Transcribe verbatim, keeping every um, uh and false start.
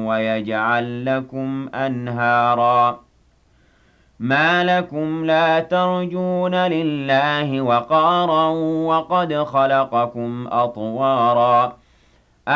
ويجعل لكم أنهارا ما لكم لا ترجون لله وقارا وقد خلقكم أطوارا